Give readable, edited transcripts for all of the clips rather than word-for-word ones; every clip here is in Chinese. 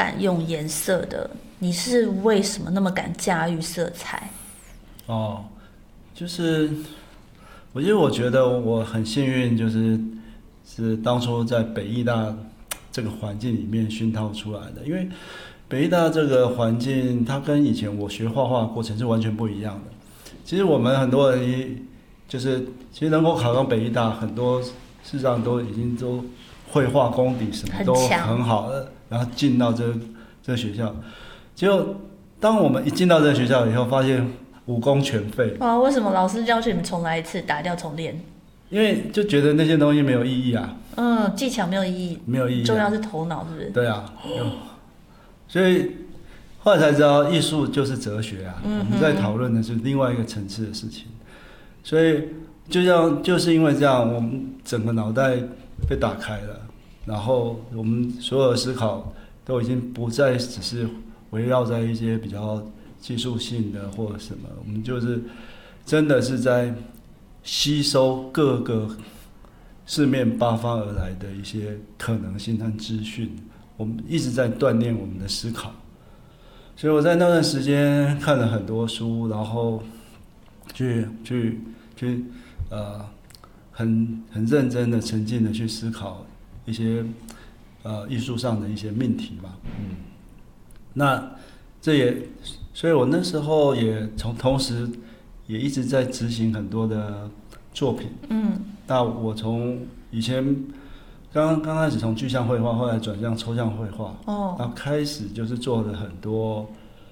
敢用颜色的？你是为什么那么敢驾驭色彩？ 就是因为我觉得我很幸运，是当初在北艺大这个环境里面熏陶出来的。因为北艺大这个环境，它跟以前我学画画的过程是完全不一样的。其实我们很多人其实能够考上北艺大，很多事实上都已经都绘画功底什么都很好了，然后进到这个学校。结果当我们一进到这个学校以后，发现武功全废。 为什么老师要求你们重来一次，打掉重练？ 因为就觉得那些东西没有意义啊。 技巧没有意义， 没有意义， 重要是头脑，是不是？ 对啊。所以后来才知道，艺术就是哲学啊。我们在讨论的是另外一个层次的事情。所以就是因为这样，我们整个脑袋被打开了，然后我们所有的思考都已经不再只是围绕在一些比较技术性的或者什么，我们就是真的是在吸收各个四面八方而来的一些可能性和资讯，我们一直在锻炼我们的思考。所以我在那段时间看了很多书，然后去很认真的沉浸的去思考一些艺术上的一些命题嘛。那所以我那时候也同时也一直在执行很多的作品。那我从以前刚开始从具象绘画，后来转向抽象绘画。然后开始就是做了很多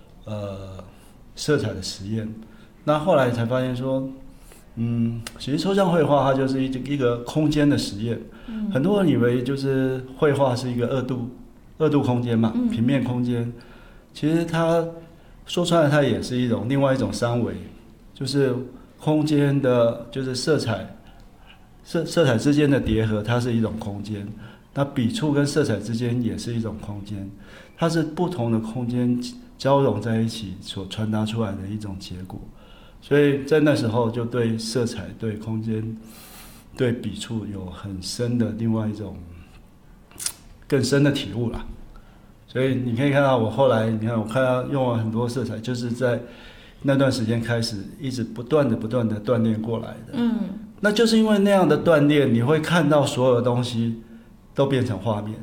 色彩的实验。那后来才发现说，其实抽象绘画它就是一个空间的实验。很多人以为就是绘画是一个二度空间嘛，平面空间。其实它说穿了，它也是另外一种三维，就是空间的，就是色彩之间的叠合，它是一种空间。那笔触跟色彩之间也是一种空间，它是不同的空间交融在一起所传达出来的一种结果。所以在那时候就对色彩、对空间、对笔触有很深的另外一种更深的体悟啦。所以你可以看到我后来，我看到用了很多色彩，就是在那段时间开始一直不断的锻炼过来的。那就是因为那样的锻炼，你会看到所有的东西都变成画面。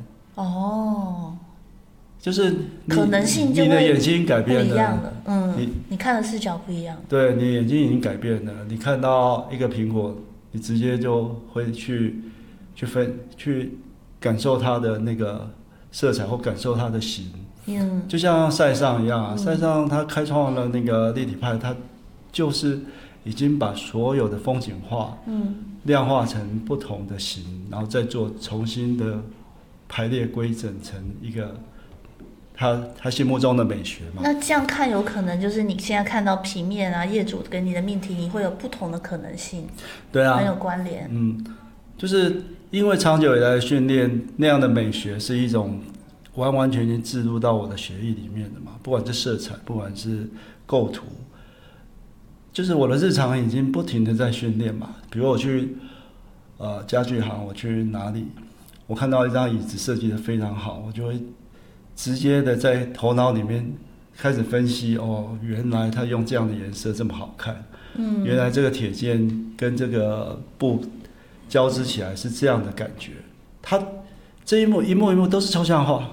就是可能性就你的眼睛改变了， 不一样了。你看的视角不一样。 对，你眼睛已经改变了。你看到一个苹果，你直接就会去感受它的那个色彩，或感受它的形。就像塞尚一样啊。塞尚他开创了那个立体派，他就是已经把所有的风景画量化成不同的形，然后再做重新的排列规整成一个他心目中的美学嘛。 那这样看，有可能就是你现在看到平面啊，业主跟你的命题，你会有不同的可能性。 对啊， 很有关联。 就是因为长久以来的训练，那样的美学是一种完全置入到我的血液里面的嘛。不管是色彩，不管是构图，就是我的日常已经不停的在训练嘛。比如我去家具行，我去哪里，我看到一张椅子设计的非常好，我就会直接的在头脑里面开始分析。原来他用这样的颜色这么好看。原来这个铁件跟这个布交织起来是这样的感觉。它这一幕都是抽象化。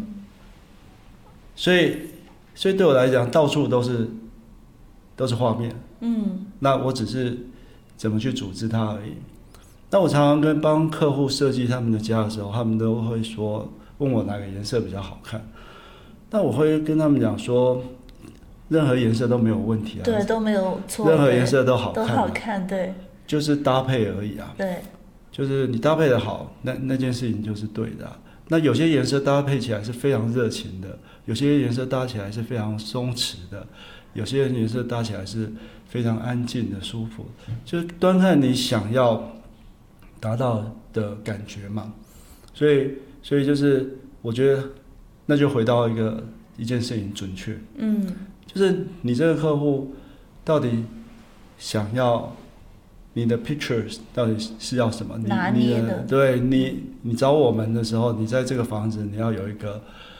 所以对我来讲，到处都是画面。那我只是怎么去组织它而已。那我常常帮客户设计他们的家的时候，他们都会问我哪个颜色比较好看。那我会跟他们讲说，任何颜色都没有问题啊。 对，都没有错。 任何颜色都好看。 都好看，对。 就是搭配而已啊。 对。 就是你搭配的好，那件事情就是对的啊。那有些颜色搭配起来是非常热情的，有些颜色搭起来是非常松弛的，有些颜色搭起来是非常安静的、舒服。就是端看你想要达到的感觉嘛。所以就是我觉得那就回到一件事情准确。就是你这个客户到底想要你的 pictures 到底是要什么？ 拿捏的。 对，你找我们的时候，你在这个房子你要有一个